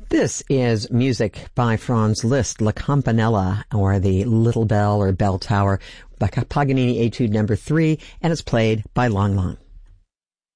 This is music by Franz Liszt, La Campanella, or the Little Bell or Bell Tower, by Paganini Etude No. 3, and it's played by Lang Lang.